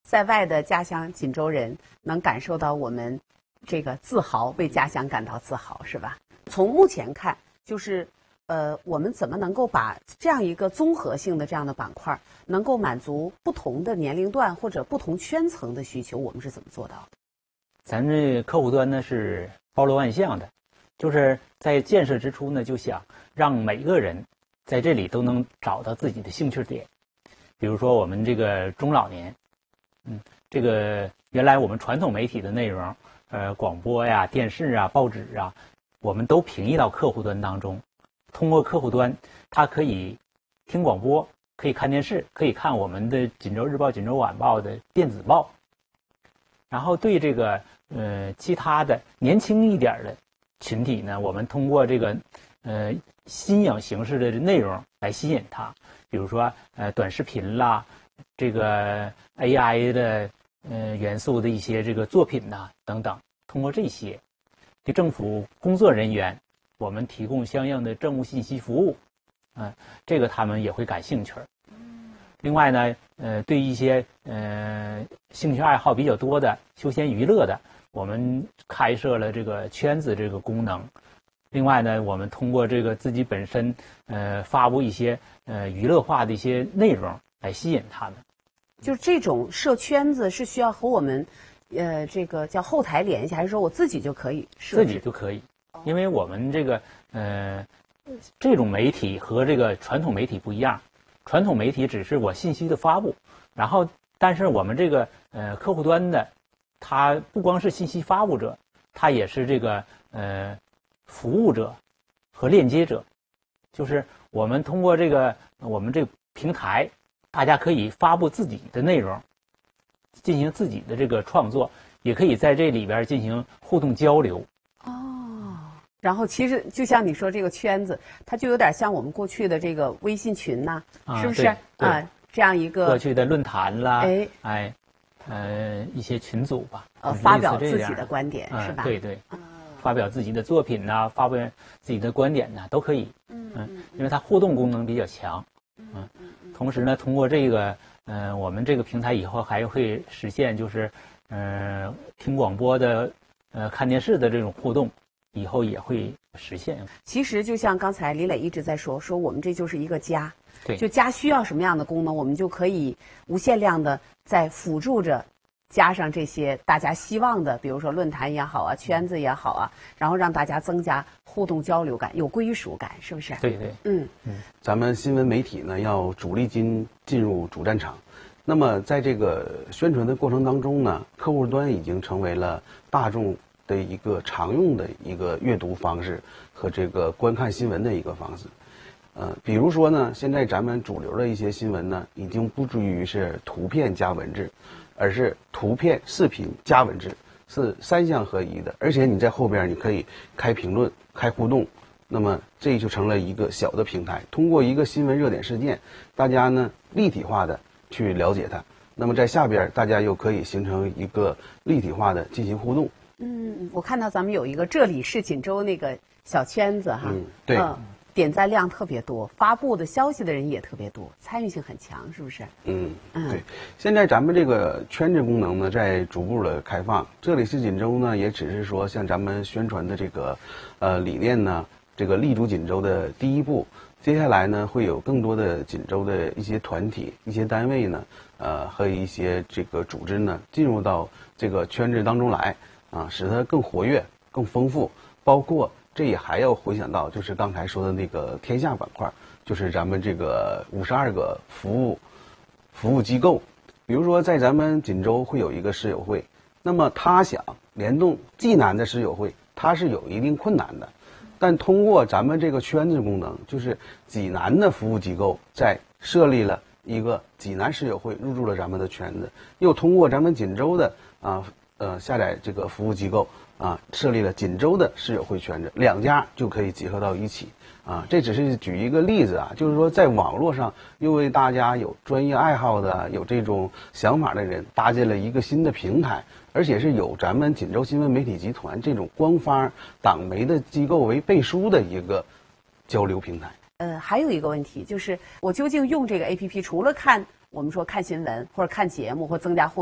在外的家乡锦州人能感受到我们这个自豪，为家乡感到自豪，是吧？从目前看，就是我们怎么能够把这样一个综合性的这样的板块，能够满足不同的年龄段或者不同圈层的需求，我们是怎么做到的？ 咱这客户端呢是包罗万象的，就是在建设之初呢，就想让每个人在这里都能找到自己的兴趣点。比如说我们这个中老年，这个原来我们传统媒体的内容，广播呀、电视啊、报纸啊，我们都平移到客户端当中。通过客户端，他可以听广播，可以看电视，可以看我们的锦州日报、锦州晚报的电子报。然后对这个其他的年轻一点的群体呢，我们通过这个新颖形式的内容来吸引他，比如说短视频啦，这个 AI 的元素的一些这个作品呐等等，通过这些对政府工作人员，我们提供相应的政务信息服务，这个他们也会感兴趣。另外呢，对一些兴趣爱好比较多的休闲娱乐的，我们开设了这个圈子这个功能。另外呢，我们通过这个自己本身发布一些娱乐化的一些内容来吸引他们。 就是这种设圈子是需要和我们这个叫后台联系，还是说我自己就可以设置？ 自己就可以，因为我们这个这种媒体和这个传统媒体不一样。传统媒体只是我信息的发布，然后但是我们这个客户端的，它不光是信息发布者，它也是这个服务者和链接者，就是我们通过这个我们这个平台，大家可以发布自己的内容，进行自己的这个创作，也可以在这里边进行互动交流。 然后其实就像你说这个圈子，它就有点像我们过去的这个微信群呐，是不是啊？这样一个过去的论坛啦，一些群组吧， 发表自己的观点是吧？ 对对，发表自己的作品呐，发表自己的观点呐，都可以。因为它互动功能比较强。同时呢，通过这个我们这个平台以后还会实现就是听广播的看电视的这种互动。以后也会实现。 其实就像刚才李磊一直在说我们这就是一个家， 对， 就家需要什么样的功能，我们就可以无限量的在辅助着加上这些大家希望的，比如说论坛也好啊，圈子也好啊，然后让大家增加互动交流感，有归属感，是不是？ 对对， 咱们新闻媒体呢要主力军进入主战场。那么在这个宣传的过程当中呢，客户端已经成为了大众的一个常用的一个阅读方式和这个观看新闻的一个方式，比如说呢，现在咱们主流的一些新闻呢，已经不至于是图片加文字，而是图片、视频加文字，是三项合一的，而且你在后边你可以开评论、开互动，那么这就成了一个小的平台，通过一个新闻热点事件，大家呢立体化的去了解它，那么在下边大家又可以形成一个立体化的进行互动。 我看到咱们有一个这里是锦州那个小圈子哈， 对， 点赞量特别多，发布的消息的人也特别多，参与性很强，是不是？ 对。现在咱们这个圈子功能呢，在逐步的开放。这里是锦州呢，也只是说像咱们宣传的这个理念呢，这个立足锦州的第一步。接下来呢，会有更多的锦州的一些团体、一些单位呢，和一些这个组织呢，进入到这个圈子当中来。使它更活跃、更丰富，包括这也还要回想到，就是刚才说的那个天下板块，就是咱们这个52个服务机构，比如说在咱们锦州会有一个室友会，那么他想联动济南的室友会，它是有一定困难的，但通过咱们这个圈子功能，就是济南的服务机构在设立了一个济南室友会，入驻了咱们的圈子，又通过咱们锦州的下载这个服务机构设立了锦州的室友会圈子，两家就可以结合到一起这只是举一个例子就是说在网络上又为大家有专业爱好的、有这种想法的人搭建了一个新的平台，而且是有咱们锦州新闻媒体集团这种官方党媒的机构为背书的一个交流平台。 还有一个问题就是，我究竟用这个 APP 除了我们说看新闻或者看节目或增加互动